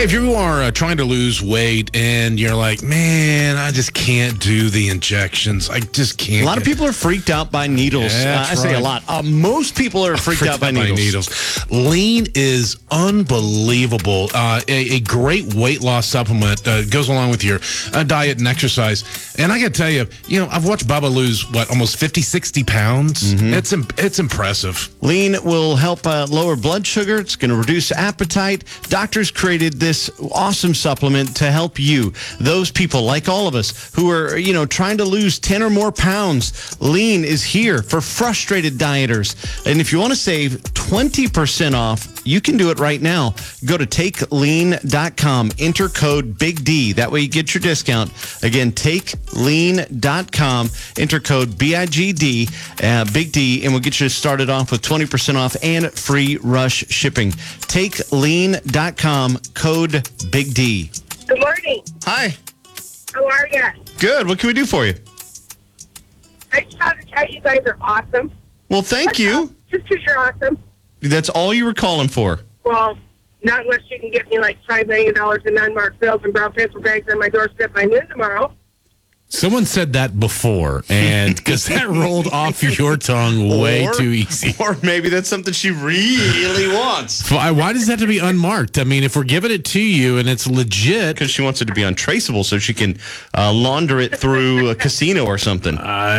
Hey, if you are trying to lose weight and you're like, man, I just can't do the injections. I just can't. A lot of people are freaked out by needles. Yeah, I say a lot. Most people are freaked out by needles. Lean is unbelievable. A great weight loss supplement goes along with your diet and exercise. And I got to tell you, I've watched Bubba lose, almost 50, 60 pounds. It's impressive. Lean will help lower blood sugar. It's going to reduce appetite. Doctors created this awesome supplement to help you. Those people, like all of us, who are, trying to lose 10 or more pounds. Lean is here for frustrated dieters. And if you want to save 20% off, you can do it right now. Go to takelean.com. Enter code Big D. That way you get your discount. Again, takelean.com. Enter code BIGD, Big D, and we'll get you started off with 20% off and free rush shipping. Takelean.com, code Big D. Good morning. Hi. How are you? Good. What can we do for you? I just want to tell you guys are awesome. Well, thank you. Just because you're awesome. That's all you were calling for. Well, not unless you can get me like $5 million in non-marked bills and brown paper bags on my doorstep by noon tomorrow. Someone said that before, and because that rolled off your tongue way too easy. Or maybe that's something she really wants. Why does that have to be unmarked? I mean, if we're giving it to you and it's legit. Because she wants it to be untraceable so she can launder it through a casino or something.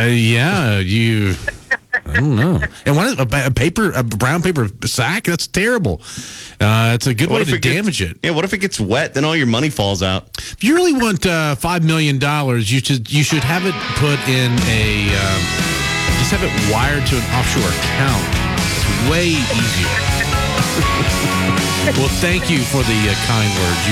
I don't know. And what is a brown paper sack? That's terrible. It's a good way to damage it. Yeah, what if it gets wet? Then all your money falls out. If you really want $5 million, you should have it put in just have it wired to an offshore account. It's way easier. Well, thank you for the kind words.